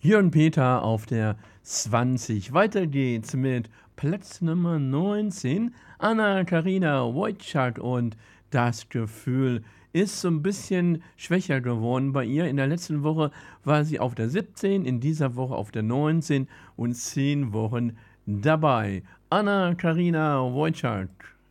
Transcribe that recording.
Jörn Peter auf der 20. Weiter geht's mit Platz Nummer 19. Anna-Karina Wojcik und das Gefühl ist so ein bisschen schwächer geworden bei ihr. In der letzten Woche war sie auf der 17, in dieser Woche auf der 19 und 10 Wochen dabei. Anna-Karina Wojcik.